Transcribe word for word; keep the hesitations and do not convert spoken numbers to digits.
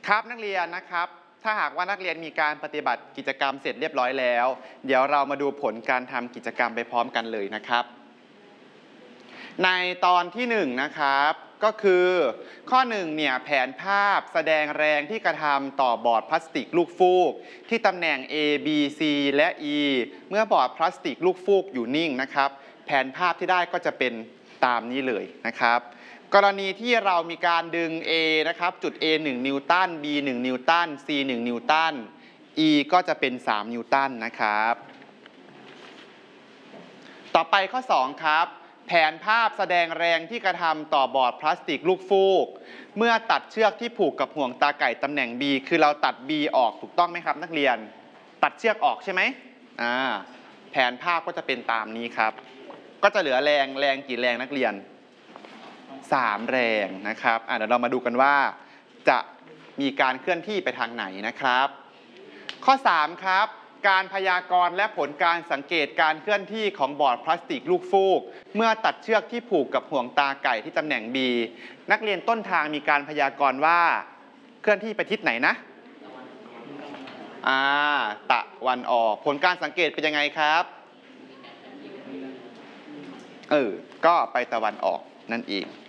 ครับนักเรียนนะครับถ้าหากว่านักเรียนมีการปฏิบัติกิจกรรมเสร็จเรียบร้อยแล้วเดี๋ยวเรามาดูผลการทำกิจกรรมไปพร้อมกันเลยนะครับในตอนที่หนึ่งนะครับก็คือข้อหนึ่งเนี่ยแผนภาพแสดงแรงที่กระทำต่อบอร์ดพลาสติกลูกฟูกที่ตำแหน่ง A B C และ E เมื่อบอร์ดพลาสติกลูกฟูกอยู่นิ่งนะครับแผนภาพที่ได้ก็จะเป็นตามนี้เลยนะครับกรณีที่เรามีการดึง A นะครับจุด A หนึ่ง นิวตัน B หนึ่ง นิวตัน C หนึ่ง นิวตัน E ก็จะเป็นสามนิวตันนะครับต่อไปข้อสองครับแผนภาพแสดงแรงที่กระทำต่อบอร์ดพลาสติกลูกฟูกเมื่อตัดเชือกที่ผูกกับห่วงตาไก่ตำแหน่ง B คือเราตัด B ออกถูกต้องไหมครับนักเรียนตัดเชือกออกใช่ไหมอ่าแผนภาพก็จะเป็นตามนี้ครับก็จะเหลือแรงแรงกี่แรงนักเรียนสามแรงนะครับอ่าเดี๋ยวเรามาดูกันว่าจะมีการเคลื่อนที่ไปทางไหนนะครับข้อสามครับการพยากรณ์และผลการสังเกตการเคลื่อนที่ของบอร์ดพลาสติกลูกฟูกเมื่อตัดเชือกที่ผูกกับห่วงตาไก่ที่ตำแหน่ง B นักเรียนต้นทางมีการพยากรณ์ว่าเคลื่อนที่ไปทิศไหนนะอ่าตะวันออกผลการสังเกตเป็นยังไงครับเออก็ไปตะวันออกนั่นเอง